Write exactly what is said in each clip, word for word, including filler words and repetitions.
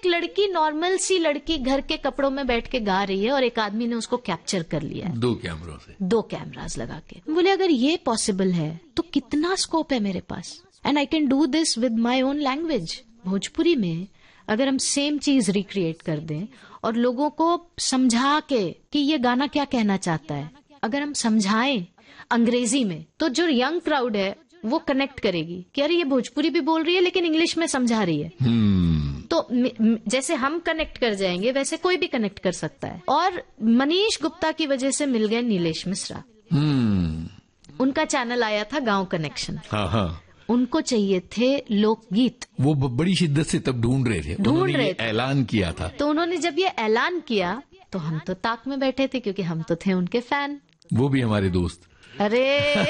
एक लड़की, नॉर्मल सी लड़की घर के कपड़ों में बैठ के गा रही है और एक आदमी ने उसको कैप्चर कर लिया है दो कैमरों से, दो कैमरास लगा के। बोले अगर ये पॉसिबल है तो कितना स्कोप है मेरे पास, and I can do this with my own language. Bhojpuri में अगर हम सेम चीज रिक्रिएट कर दें और लोगों को समझा के कि ये गाना क्या कहना चाहता है, अगर हम समझाएं अंग्रेजी में, तो जो यंग क्राउड है वो कनेक्ट करेगी कि अरे ये भोजपुरी भी बोल रही है लेकिन इंग्लिश में समझा रही है। hmm. तो जैसे हम कनेक्ट कर जाएंगे वैसे कोई भी कनेक्ट कर सकता है। और मनीष गुप्ता की वजह से मिल गए नीलेश मिश्रा। hmm. उनका चैनल आया था गांव कनेक्शन। हाँ हाँ, उनको चाहिए थे लोकगीत, वो बड़ी शिद्दत से तब ढूंढ रहे थे, ढूंढ रहे थे, ऐलान किया था। तो उन्होंने जब ये ऐलान किया तो हम तो ताक में बैठे थे क्योंकि हम तो थे उनके फैन, वो भी हमारे दोस्त। अरे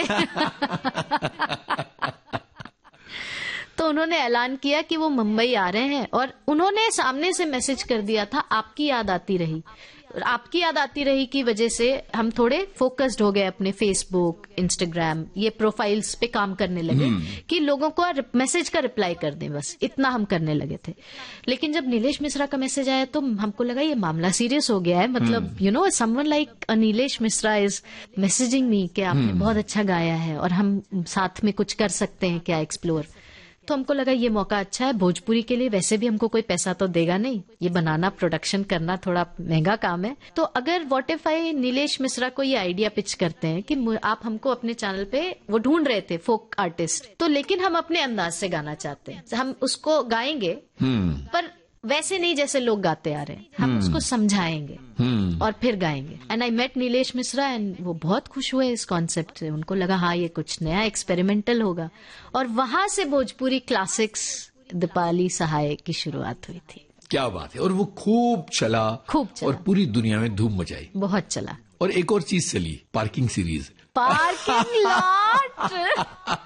तो उन्होंने ऐलान किया कि वो मुंबई आ रहे हैं और उन्होंने सामने से मैसेज कर दिया था आपकी याद आती रही। आपकी याद आती रही की वजह से हम थोड़े फोकस्ड हो गए अपने फेसबुक, इंस्टाग्राम, ये प्रोफाइल्स पे काम करने लगे कि लोगों को मैसेज का रिप्लाई कर दें, बस इतना हम करने लगे थे। लेकिन जब नीलेश मिश्रा का मैसेज आया तो हमको लगा ये मामला सीरियस हो गया है। मतलब you know someone like Nilesh Mishra is messaging me कि आपने बहुत अच्छा गाया है और हम साथ में कुछ कर सकते हैं क्या, एक्सप्लोर। तो हमको लगा ये मौका अच्छा है भोजपुरी के लिए, वैसे भी हमको कोई पैसा तो देगा नहीं, ये बनाना, प्रोडक्शन करना थोड़ा महंगा काम है। तो अगर what if I Nilesh Mishra को ये आइडिया पिच करते हैं कि आप हमको अपने चैनल पे, वो ढूंढ रहे थे फोक आर्टिस्ट, तो लेकिन हम अपने अंदाज से गाना चाहते हैं, हम उसको गाएंगे पर वैसे नहीं जैसे लोग गाते आ रहे हैं, हम उसको समझाएंगे और फिर गाएंगे। And I met Nilesh Mishra and वो बहुत खुश हुए इस कॉन्सेप्ट से, उनको लगा हाँ ये कुछ नया एक्सपेरिमेंटल होगा। और वहां से भोजपुरी क्लासिक्स दीपाली सहाय की शुरुआत हुई थी। क्या बात है। और वो खूब चला, खूब चला और पूरी दुनिया में धूम मचाई, बहुत चला। और एक और चीज चली, पार्किंग सीरीज, पार्किंग लॉट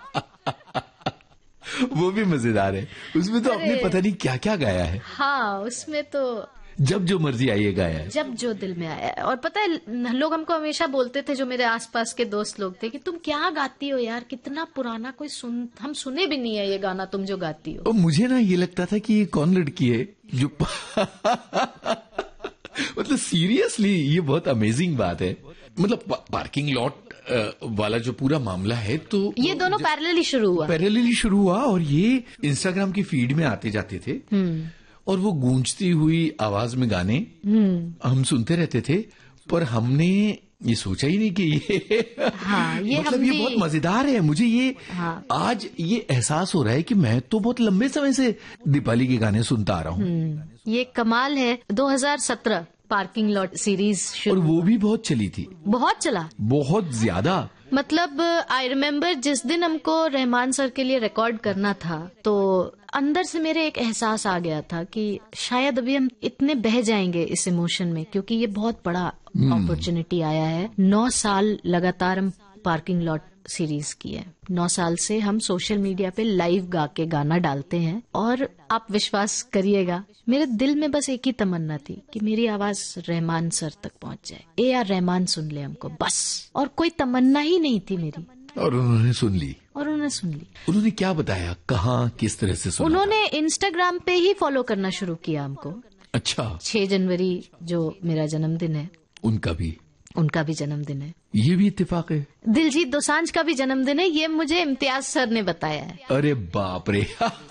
वो भी मजेदार है। उसमें तो आपने पता नहीं क्या क्या गाया है। हाँ, उसमें तो जब जो मर्जी आइए गाया है, जब जो दिल में आया। और पता है लोग हमको हमेशा बोलते थे, जो मेरे आसपास के दोस्त लोग थे, कि तुम क्या गाती हो यार, कितना पुराना, कोई सुन हम सुने भी नहीं है ये गाना तुम जो गाती हो। और मुझे ना ये लगता था कि ये कौन लड़की है जो मतलब सीरियसली ये बहुत अमेजिंग बात है। मतलब पार्किंग लॉट वाला जो पूरा मामला है, तो ये दोनों पैरेलली शुरू हुआ पैरेलली शुरू हुआ और ये इंस्टाग्राम की फीड में आते जाते थे और वो गूंजती हुई आवाज में गाने हम सुनते रहते थे, पर हमने ये सोचा ही नहीं कि ये हाँ, ये मतलब ये बहुत मजेदार है। मुझे ये हाँ, आज ये एहसास हो रहा है कि मैं तो बहुत लंबे समय से दीपाली के गाने सुनता आ रहा हूँ। ये कमाल है। दो हज़ार सत्रह पार्किंग लॉट सीरीज शुरू, और वो भी बहुत चली थी, बहुत चला, बहुत ज्यादा। मतलब आई रिमेम्बर जिस दिन हमको रहमान सर के लिए रिकॉर्ड करना था, तो अंदर से मेरे एक एहसास आ गया था कि शायद अभी हम इतने बह जाएंगे इस इमोशन में, क्योंकि ये बहुत बड़ा अपॉर्चुनिटी आया है। नौ साल लगातार हम पार्किंग लॉट सीरीज की है। नौ साल से हम सोशल मीडिया पे लाइव गा के गाना डालते हैं, और आप विश्वास करिएगा मेरे दिल में बस एक ही तमन्ना थी कि मेरी आवाज रहमान सर तक पहुंच जाए, ए आर रहमान सुन ले हमको, बस। और कोई तमन्ना ही नहीं थी मेरी, और उन्होंने सुन ली। और उन्होंने सुन ली। उन्होंने क्या बताया, कहाँ, किस तरह से सुना? उन्होंने इंस्टाग्राम पे ही फॉलो करना शुरू किया हमको। अच्छा। छह जनवरी जो मेरा जन्मदिन है, उनका भी उनका भी जन्मदिन है। ये भी इत्तेफाक है। दिलजीत दोसांझ का भी जन्मदिन है, ये मुझे इम्तियाज सर ने बताया है। अरे बाप रे।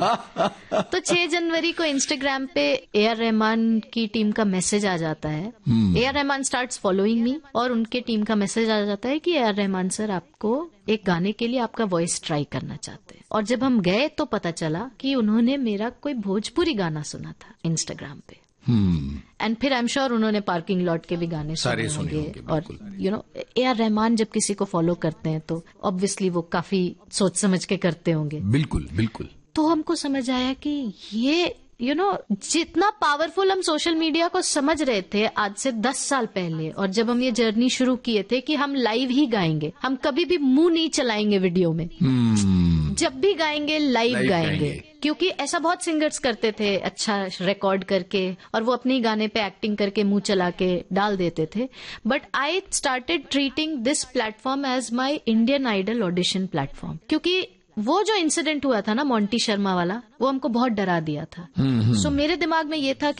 तो छह जनवरी को इंस्टाग्राम पे ए आर रहमान की टीम का मैसेज आ जाता है। A R Rahman starts following me, और उनके टीम का मैसेज आ जाता है कि ए आर रहमान सर आपको एक गाने के लिए आपका वॉइस ट्राई करना चाहते हैं। और जब हम गए तो पता चला कि उन्होंने मेरा कोई भोजपुरी गाना सुना था इंस्टाग्राम पे। एंड फिर आई एम श्योर उन्होंने पार्किंग लॉट के भी गाने सुने होंगे। और you know A R Rahman जब किसी को फॉलो करते हैं तो ऑब्वियसली वो काफी सोच समझ के करते होंगे। बिल्कुल बिल्कुल। तो हमको समझ आया कि ये यू नो जितना पावरफुल हम सोशल मीडिया को समझ रहे थे आज से दस साल पहले, और जब हम ये जर्नी शुरू किए थे कि हम लाइव ही गाएंगे, हम कभी भी मुंह नहीं चलाएंगे वीडियो में, hmm. जब भी गाएंगे लाइव गाएंगे, गाएंगे। क्योंकि ऐसा बहुत सिंगर्स करते थे, अच्छा रिकॉर्ड करके और वो अपने ही गाने पे एक्टिंग करके मुंह चला के डाल देते थे। But I started treating this platform as my Indian idol audition platform, क्योंकि वो जो इंसिडेंट हुआ था ना मोंटी शर्मा वाला, वो हमको बहुत डरा दिया था। सो so, मेरे दिमाग में ये था